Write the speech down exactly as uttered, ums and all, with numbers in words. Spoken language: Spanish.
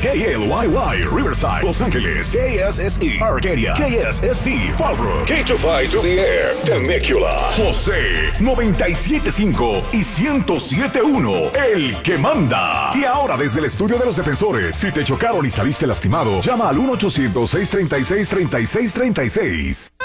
K L Y Y, Riverside, Los Ángeles. K S S E, Arcadia. K S S T, Fallbrook. K two five to the Air, Temecula. José, noventa y siete punto cinco y ciento siete punto uno, el que manda. Y ahora desde el estudio de los defensores, si te chocaron y saliste lastimado, llama al uno ochocientos, seiscientos treinta y seis, treinta y seis treinta y seis.